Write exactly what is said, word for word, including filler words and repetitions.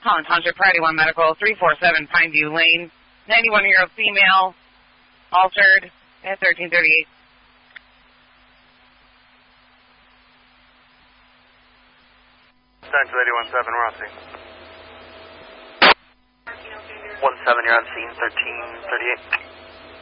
Holland Township, Priority one Medical, three four seven Pineview Lane, ninety-one-year-old female, altered at thirteen thirty-eight. Central eighty-one seven, we're on scene. one seven, you're on scene, thirteen thirty-eight.